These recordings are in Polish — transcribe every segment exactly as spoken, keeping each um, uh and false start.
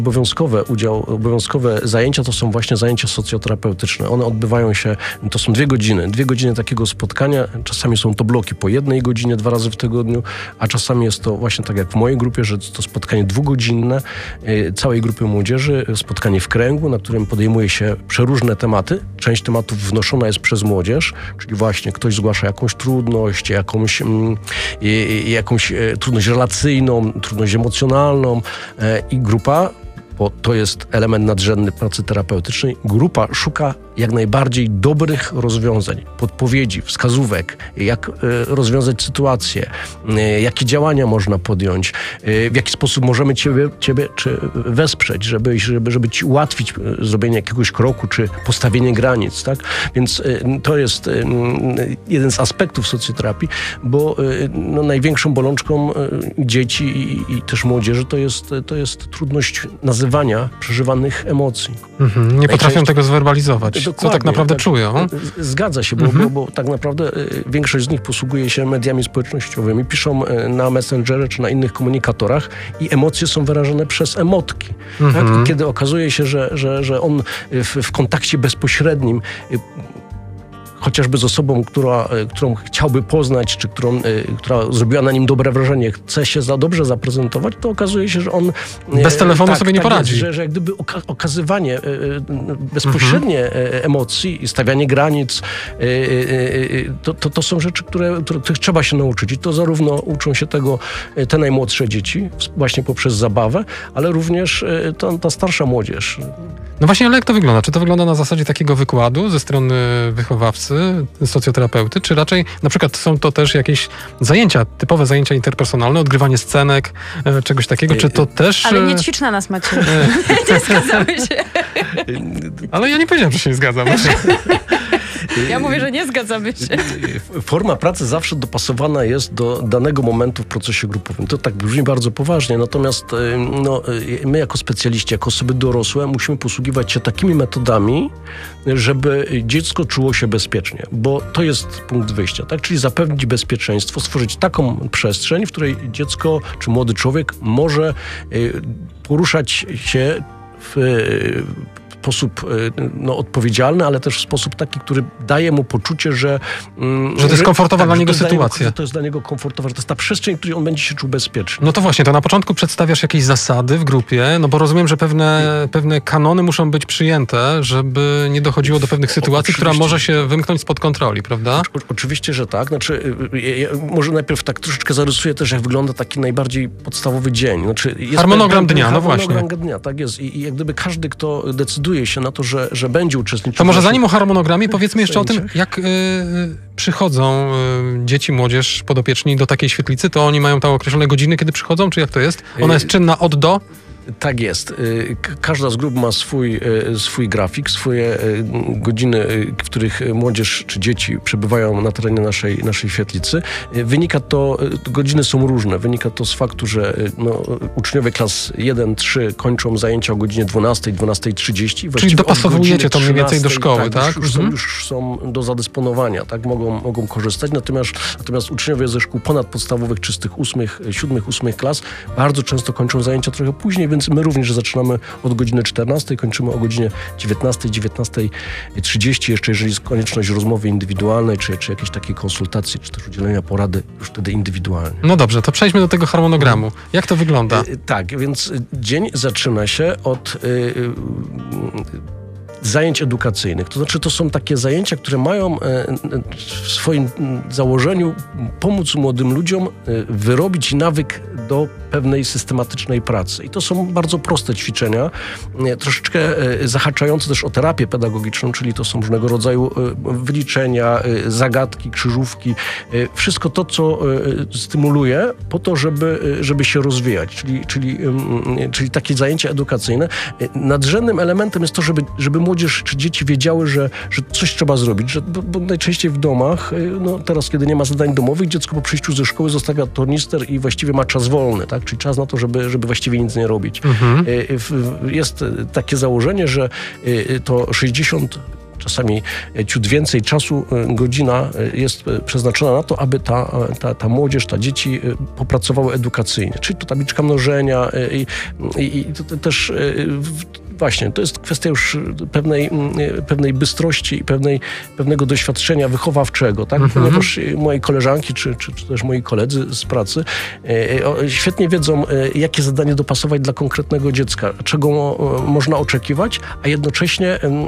Obowiązkowe udział, obowiązkowe zajęcia to są właśnie zajęcia socjoterapeutyczne. One odbywają się, to są dwie godziny, dwie godziny takiego spotkania. Czasami są to bloki po jednej godzinie, dwa razy w tygodniu, a czasami jest to właśnie tak jak w mojej grupie, że to spotkanie dwugodzinne y, całej grupy młodzieży, spotkanie w kręgu, na którym podejmuje się przeróżne tematy. Część tematów wnoszona jest przez młodzież, czyli właśnie ktoś zgłasza jakąś trudność, jakąś, mm, y, y, jakąś y, trudność relacyjną, trudność emocjonalną y, i grupa, bo to jest element nadrzędny pracy terapeutycznej, grupa szuka jak najbardziej dobrych rozwiązań, podpowiedzi, wskazówek, jak y, rozwiązać sytuację, y, jakie działania można podjąć, y, w jaki sposób możemy ciebie, ciebie czy wesprzeć, żeby, żeby, żeby ci ułatwić y, zrobienie jakiegoś kroku, czy postawienie granic, tak? Więc y, to jest y, jeden z aspektów socjoterapii, bo y, no, największą bolączką y, dzieci i, i też młodzieży to jest, to jest trudność nazywania przeżywanych emocji. Mhm, nie potrafią tego zwerbalizować. Co tak naprawdę tak, czują. Zgadza się, bo, mhm. bo, bo tak naprawdę y, większość z nich posługuje się mediami społecznościowymi, piszą y, na Messengerze czy na innych komunikatorach i emocje są wyrażane przez emotki. Mhm. Tak? I kiedy okazuje się, że, że, że on w, w kontakcie bezpośrednim y, chociażby z osobą, która, którą chciałby poznać, czy którą, która zrobiła na nim dobre wrażenie, chce się za dobrze zaprezentować, to okazuje się, że on... Bez telefonu tak, sobie nie tak poradzi. Jest, że, że jak gdyby oka- okazywanie bezpośrednie mhm. emocji, stawianie granic, to, to, to są rzeczy, które, których trzeba się nauczyć. I to zarówno uczą się tego te najmłodsze dzieci, właśnie poprzez zabawę, ale również ta, ta starsza młodzież. No właśnie, ale jak to wygląda? Czy to wygląda na zasadzie takiego wykładu ze strony wychowawcy, socjoterapeuty, czy raczej na przykład są to też jakieś zajęcia, typowe zajęcia interpersonalne, odgrywanie scenek, e, czegoś takiego, czy to też... Ale nie ćwicz na nas, Maciej. Nie zgadzamy się. Ale ja nie powiedziałem, że się nie zgadzam. Ja mówię, że nie zgadzamy się. Forma pracy zawsze dopasowana jest do danego momentu w procesie grupowym. To tak brzmi bardzo poważnie, natomiast no, my jako specjaliści, jako osoby dorosłe musimy posługiwać się takimi metodami, żeby dziecko czuło się bezpiecznie, bo to jest punkt wyjścia, tak? Czyli zapewnić bezpieczeństwo, stworzyć taką przestrzeń, w której dziecko czy młody człowiek może poruszać się w sposób no, odpowiedzialny, ale też w sposób taki, który daje mu poczucie, że... Mm, że to jest komfortowa tak, dla niego sytuacja. Że to jest dla niego komfortowa, że to jest ta przestrzeń, w której on będzie się czuł bezpiecznie. No to właśnie, to na początku przedstawiasz jakieś zasady w grupie, no bo rozumiem, że pewne, pewne kanony muszą być przyjęte, żeby nie dochodziło do pewnych sytuacji, oczywiście, która może się wymknąć spod kontroli, prawda? O, oczywiście, że tak. Znaczy, ja, ja może najpierw tak troszeczkę zarysuję też, jak wygląda taki najbardziej podstawowy dzień. Znaczy, jest harmonogram dnia, no właśnie. Harmonogram dnia, tak jest. I, I jak gdyby każdy, kto decyduje się na to, że, że będzie uczestniczył... To może zanim o harmonogramie, powiedzmy jeszcze o tym, jak y, przychodzą y, dzieci, młodzież, podopieczni do takiej świetlicy, to oni mają tam określone godziny, kiedy przychodzą, czy jak to jest? Ona jest czynna od do? Tak jest. Każda z grup ma swój, swój grafik, swoje godziny, w których młodzież czy dzieci przebywają na terenie naszej, naszej świetlicy. Wynika to, godziny są różne. Wynika to z faktu, że no, uczniowie klas jeden trzy kończą zajęcia o godzinie dwunastej, dwunastej trzydzieści. Czyli dopasowujecie to mniej więcej do szkoły, tak? tak? Już, mhm. są, już są do zadysponowania, tak? Mogą, mogą korzystać. Natomiast, natomiast uczniowie ze szkół ponadpodstawowych, czystych ósmych, siódmych, ósmych klas bardzo często kończą zajęcia trochę później, więc my również zaczynamy od godziny czternastej, kończymy o godzinie dziewiętnastej, dziewiętnastej trzydzieści. Jeszcze jeżeli jest konieczność rozmowy indywidualnej, czy, czy jakiejś takiej konsultacji, czy też udzielenia porady już wtedy indywidualnie. No dobrze, to przejdźmy do tego harmonogramu. Jak to wygląda? Tak, więc dzień zaczyna się od y, y, zajęć edukacyjnych. To znaczy, to są takie zajęcia, które mają w swoim założeniu pomóc młodym ludziom wyrobić nawyk do pewnej systematycznej pracy. I to są bardzo proste ćwiczenia, troszeczkę zahaczające też o terapię pedagogiczną, czyli to są różnego rodzaju wyliczenia, zagadki, krzyżówki, wszystko to, co stymuluje po to, żeby, żeby się rozwijać, czyli, czyli, czyli takie zajęcia edukacyjne. Nadrzędnym elementem jest to, żeby, żeby młodzież czy dzieci wiedziały, że, że coś trzeba zrobić, że, bo, bo najczęściej w domach, no teraz, kiedy nie ma zadań domowych, dziecko po przyjściu ze szkoły zostawia tornister i właściwie ma czas wolny, tak? Czyli czas na to, żeby, żeby właściwie nic nie robić. Mhm. Jest takie założenie, że to sześćdziesiąt czasami ciut więcej czasu, godzina jest przeznaczona na to, aby ta, ta, ta młodzież, ta dzieci popracowały edukacyjnie. Czyli to tabliczka mnożenia i, i, i to też właśnie, to jest kwestia już pewnej, pewnej bystrości i pewnej, pewnego doświadczenia wychowawczego, tak? Mhm. Ponieważ moje koleżanki, czy, czy, czy też moi koledzy z pracy e, świetnie wiedzą, e, jakie zadanie dopasować dla konkretnego dziecka, czego e, można oczekiwać, a jednocześnie e, e,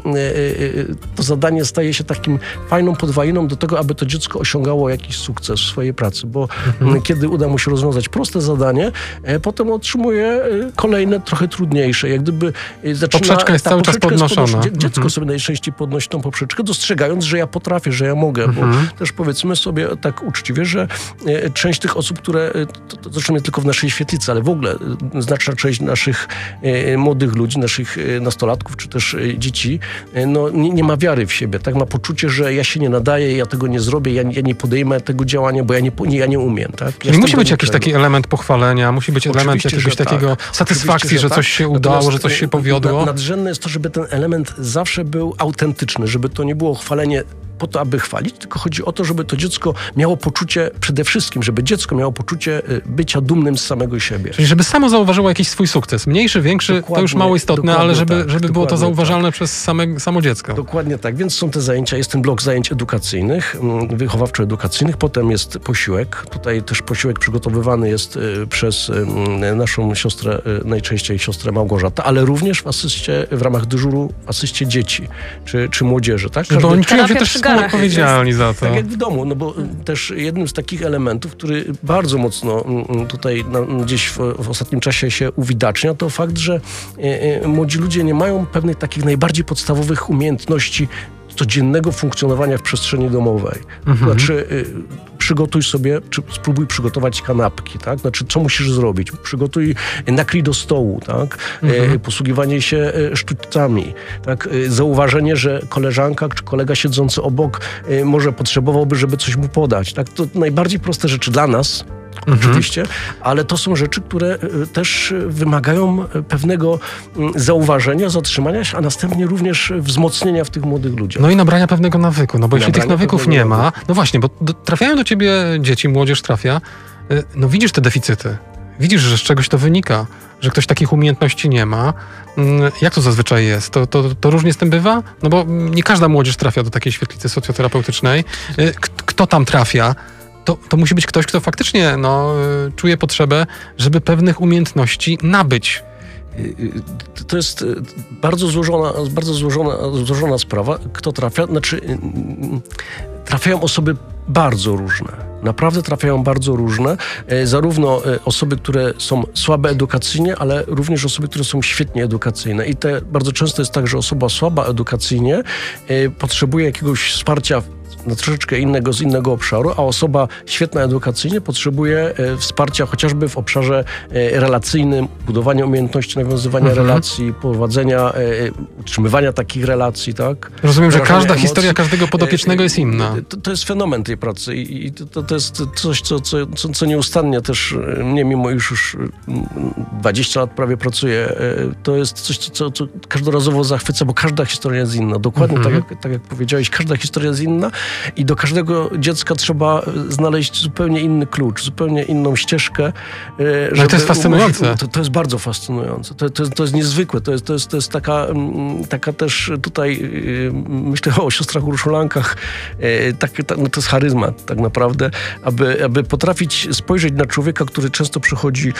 to zadanie staje się takim fajną podwajiną do tego, aby to dziecko osiągało jakiś sukces w swojej pracy, bo mhm. kiedy uda mu się rozwiązać proste zadanie, e, potem otrzymuje e, kolejne, trochę trudniejsze. Jak gdyby e, zaczyna, poprzeczka jest cały czas podnoszona. Jest dziecko mhm. sobie najczęściej podnosi tą poprzeczkę, dostrzegając, że ja potrafię, że ja mogę, mhm. bo też powiedzmy sobie tak uczciwie, że e, część tych osób, które, to, to zresztą nie tylko w naszej świetlicy, ale w ogóle e, znaczna część naszych e, młodych ludzi, naszych e, nastolatków, czy też e, dzieci, e, no nie, nie ma wiary w siebie, tak? Ma poczucie, że ja się nie nadaję, ja tego nie zrobię, ja, ja nie podejmę tego działania, bo ja nie, nie, ja nie umiem, tak? Czyli musi być jakiś taki element pochwalenia, musi być element Oczywiście, jakiegoś że takiego tak. satysfakcji, Oczywiście, że że coś tak. się udało, Natomiast że coś się powiodło. Nadrzędne jest to, żeby ten element zawsze był autentyczny, żeby to nie było chwalenie po to, aby chwalić, tylko chodzi o to, żeby to dziecko miało poczucie, przede wszystkim, żeby dziecko miało poczucie bycia dumnym z samego siebie. Czyli żeby samo zauważyło jakiś swój sukces. Mniejszy, większy, Dokładnie, to już mało istotne, ale żeby, tak, żeby było to dokładnie zauważalne tak. przez same, samo dziecko. Dokładnie tak, więc są te zajęcia, jest ten blok zajęć edukacyjnych, wychowawczo-edukacyjnych, potem jest posiłek. Tutaj też posiłek przygotowywany jest przez naszą siostrę, najczęściej siostrę Małgorzatę, ale również w asyście, w ramach dyżuru asyście dzieci czy, czy młodzieży, tak? Żeby oni czują się Terapia też przy garach współodpowiedzialni za to. Tak jak w domu, no bo też jednym z takich elementów, który bardzo mocno tutaj no, gdzieś w, w ostatnim czasie się uwidacznia, to fakt, że e, młodzi ludzie nie mają pewnych takich najbardziej podstawowych umiejętności codziennego funkcjonowania w przestrzeni domowej. Mhm. Znaczy, y, przygotuj sobie, czy spróbuj przygotować kanapki, tak? Znaczy, co musisz zrobić? Przygotuj, nakryj do stołu, tak? Mhm. Y, posługiwanie się y, sztućcami, tak? Y, zauważenie, że koleżanka czy kolega siedzący obok y, może potrzebowałby, żeby coś mu podać, tak? To najbardziej proste rzeczy dla nas, Mhm. oczywiście, ale to są rzeczy, które też wymagają pewnego zauważenia, zatrzymania się, a następnie również wzmocnienia w tych młodych ludziach. No i nabrania pewnego nawyku, no bo jeśli Nabrania tych nawyków nie ma, no właśnie, bo do, trafiają do ciebie dzieci, młodzież trafia, no widzisz te deficyty, widzisz, że z czegoś to wynika, że ktoś takich umiejętności nie ma. Jak to zazwyczaj jest? To, to, to różnie z tym bywa? No bo nie każda młodzież trafia do takiej świetlicy socjoterapeutycznej. Kto tam trafia? To, to musi być ktoś, kto faktycznie no, czuje potrzebę, żeby pewnych umiejętności nabyć. To jest bardzo złożona, bardzo złożona, złożona sprawa. Kto trafia? Znaczy, trafiają osoby bardzo różne. Naprawdę trafiają bardzo różne. Zarówno osoby, które są słabe edukacyjnie, ale również osoby, które są świetnie edukacyjne. I te, bardzo często jest tak, że osoba słaba edukacyjnie potrzebuje jakiegoś wsparcia na troszeczkę innego, z innego obszaru, a osoba świetna edukacyjnie potrzebuje e, wsparcia chociażby w obszarze e, relacyjnym, budowania umiejętności nawiązywania mhm. relacji, prowadzenia, e, utrzymywania takich relacji, tak? Rozumiem, że Wyrażania każda emocji. historia każdego podopiecznego jest inna. To, to jest fenomen tej pracy i to, to jest coś, co, co, co, co nieustannie też mnie, mimo już już dwadzieścia lat prawie pracuję, to jest coś, co, co każdorazowo zachwyca, bo każda historia jest inna. Dokładnie mhm. tak, jak, tak jak powiedziałeś, każda historia jest inna. I do każdego dziecka trzeba znaleźć zupełnie inny klucz, zupełnie inną ścieżkę. Żeby no to jest fascynujące. Umożliw... To, to jest bardzo fascynujące. To, to, to jest niezwykłe. To jest, to jest, to jest taka, taka też tutaj, myślę o siostrach Urszulankach, tak, tak, no to jest charyzmat tak naprawdę, aby, aby potrafić spojrzeć na człowieka, który często przychodzi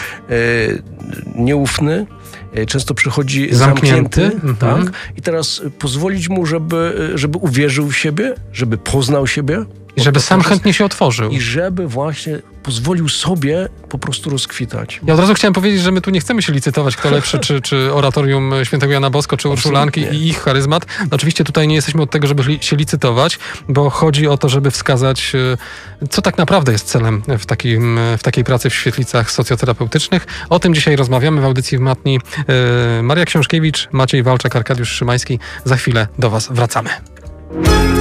nieufny, często przychodzi zamknięty, zamknięty tak? Mhm. I teraz pozwolić mu, żeby, żeby uwierzył w siebie, żeby poznał siebie. I żeby sam chętnie się otworzył. I żeby właśnie pozwolił sobie po prostu rozkwitać. Ja od razu chciałem powiedzieć, że my tu nie chcemy się licytować, kto lepszy, czy, czy oratorium świętego Jana Bosko, czy Urszulanki i ich charyzmat. Oczywiście tutaj nie jesteśmy od tego, żeby się licytować, bo chodzi o to, żeby wskazać, co tak naprawdę jest celem w, takim, w takiej pracy w świetlicach socjoterapeutycznych. O tym dzisiaj rozmawiamy w audycji w Matni. Maria Książkiewicz, Maciej Walczak, Arkadiusz Szymański. Za chwilę do Was wracamy.